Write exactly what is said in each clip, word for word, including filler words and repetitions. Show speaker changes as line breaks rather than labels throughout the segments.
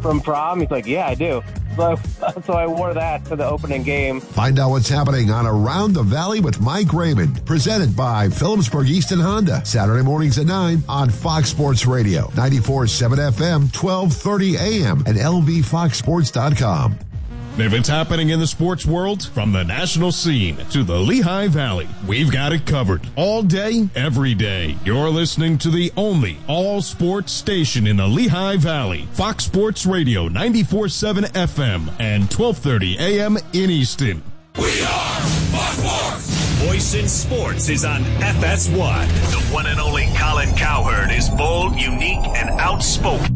from prom? He's like, yeah, I do. So, so I wore that to the opening game.
Find out what's happening on Around the Valley with Mike Raymond, presented by Phillipsburg Easton Honda, Saturday mornings at nine on Fox Sports Radio, ninety-four point seven F M, twelve thirty A M, and L V fox sports dot com.
If it's happening in the sports world, from the national scene to the Lehigh Valley, we've got it covered. All day, every day. You're listening to the only all-sports station in the Lehigh Valley. Fox Sports Radio, ninety-four point seven F M and twelve thirty A M in Easton.
We are Fox Sports. Voice in Sports is on F S one. The one and only Colin Cowherd is bold, unique, and outspoken.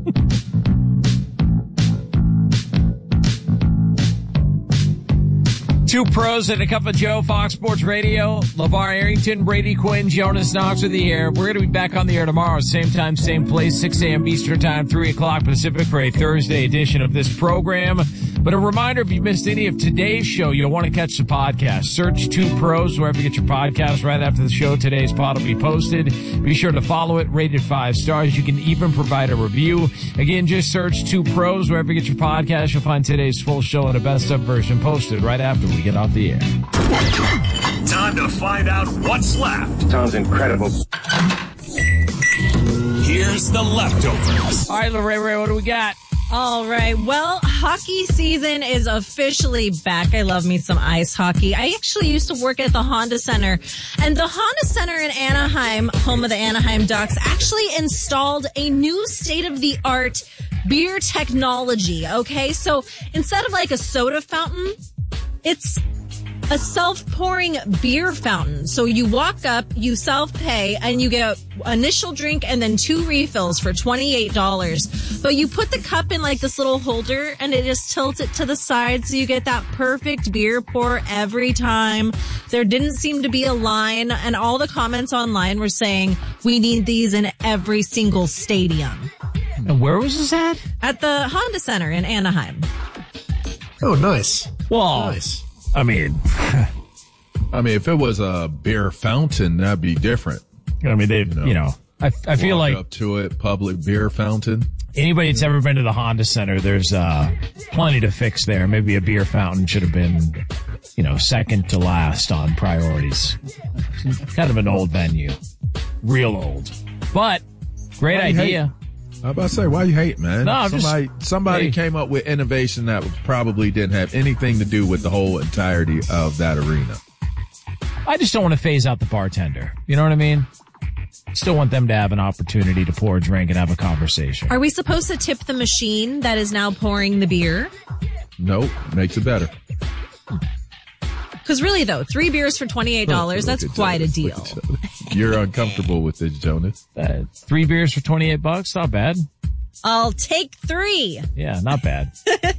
Two pros and a cup of Joe, Fox Sports Radio. LeVar Arrington, Brady Quinn, Jonas Knox with the air. We're going to be back on the air tomorrow, same time, same place, six A M Eastern Time, three o'clock Pacific for a Thursday edition of this program. But a reminder, if you missed any of today's show, you'll want to catch the podcast. Search Two Pros wherever you get your podcast. Right after the show, today's pod will be posted. Be sure to follow it, rated five stars. You can even provide a review. Again, just search Two Pros wherever you get your podcast. You'll find today's full show and a best-of version posted right after we get off the air.
Time to find out what's left.
Sounds incredible.
Here's the leftovers.
All right, Lorraine, Ray, what do we got?
All right. Well, hockey season is officially back. I love me some ice hockey. I actually used to work at the Honda Center, and the Honda Center in Anaheim, home of the Anaheim Ducks, actually installed a new state-of-the-art beer technology. Okay, so instead of like a soda fountain, it's a self-pouring beer fountain. So you walk up, you self-pay, and you get an initial drink and then two refills for twenty-eight dollars. But you put the cup in like this little holder and it just tilts it to the side so you get that perfect beer pour every time. There didn't seem to be a line, and all the comments online were saying, we need these in every single stadium.
And where was this at?
At the Honda Center in Anaheim.
Oh, nice.
Well,
Nice.
I mean,
I mean, if it was a beer fountain, that'd be different.
I mean, they, you know, you know I, I feel
Walk
like
up to it, public beer fountain.
Anybody that's ever been to the Honda Center, there's uh, plenty to fix there. Maybe a beer fountain should have been, you know, second to last on priorities. Kind of an old venue. Real old. But, great
Why you
idea.
hate? I was about to say, why you hate, man?
No, I'm
somebody
just,
somebody
hey.
came up with innovation that probably didn't have anything to do with the whole entirety of that arena.
I just don't want to phase out the bartender. You know what I mean? Still want them to have an opportunity to pour a drink and have a conversation.
Are we supposed to tip the machine that is now pouring the beer?
Nope, makes it better.
Because really, though, three beers for twenty-eight dollars, that's quite a deal.
You're uncomfortable with this, Jonas.
Uh, three beers for twenty-eight bucks? Not bad.
I'll take three.
Yeah, not bad.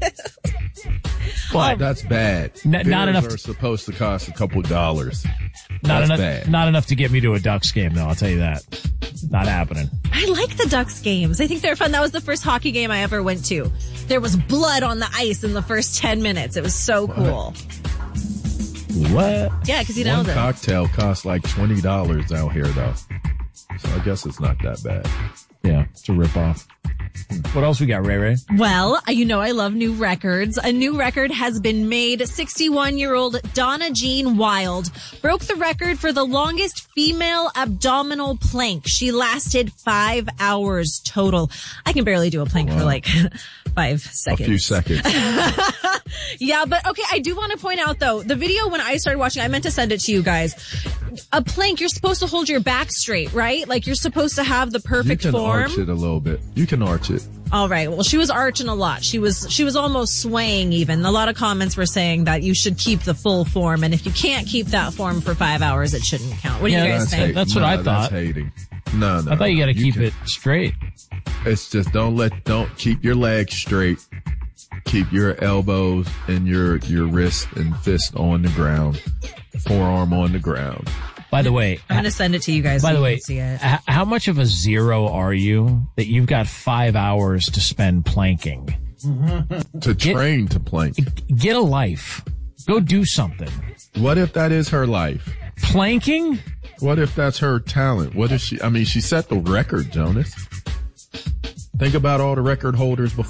But that's bad.
N-
Beers
not enough
are supposed to cost a couple dollars.
Not
That's
enough.
bad.
Not enough to get me to a Ducks game, though. I'll tell you that. Not happening.
I like the Ducks games. I think they're fun. That was the first hockey game I ever went to. There was blood on the ice in the first ten minutes. It was so cool.
What?
Yeah, because you know
One
the
cocktail costs like twenty dollars out here, though. So I guess it's not that bad.
Yeah, it's a ripoff. What else we got, Ray Ray?
Well, you know I love new records. A new record has been made. sixty-one-year-old Donna Jean Wild broke the record for the longest female abdominal plank. She lasted five hours total. I can barely do a plank
wow.
for like five seconds.
A few seconds.
Yeah, but okay, I do want to point out, though, the video when I started watching, I meant to send it to you guys. A plank, you're supposed to hold your back straight, right? Like, you're supposed to have the perfect
you can
form.
arch it a little bit. You can arch it.
All right. Well, she was arching a lot. She was she was almost swaying even. A lot of comments were saying that you should keep the full form, and if you can't keep that form for five hours, it shouldn't count. What do
Yeah,
you guys
That's
think?
hate-
That's what
no,
I thought.
That's hating. No, no.
I thought you got to keep
can-
it straight.
It's just don't let, don't keep your legs straight. Keep your elbows and your, your wrist and fist on the ground. Forearm on the ground.
By the way,
I'm going to send it to you guys.
by
so
the
you
way,
can see it.
h- how much of a zero are you that you've got five hours to spend planking?
To train to plank.
Get a life. Go do something.
What if that is her life?
Planking?
What if that's her talent? What if she, I mean, she set the record, Jonas. Think about all the record holders before